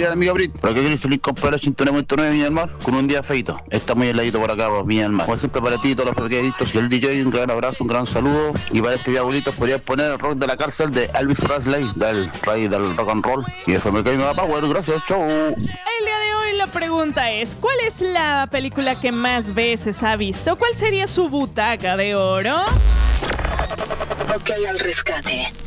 a la amiga Brit, ¿para qué querés feliz comprar la 199 Viña del Mar? Con un día feito. Está muy heladito por acá, Viña del Mar. Como siempre para ti, todos los periodistas y el DJ, un gran abrazo, un gran saludo. Y para este día, abuelitos, podrías poner el rock de la cárcel de Elvis Presley, del rey del rock and roll. Y eso me cae me da power, gracias, chau. El día de hoy la pregunta es, ¿cuál es la película que más veces ha visto? ¿Cuál sería su butaca de oro? Ok al rescate.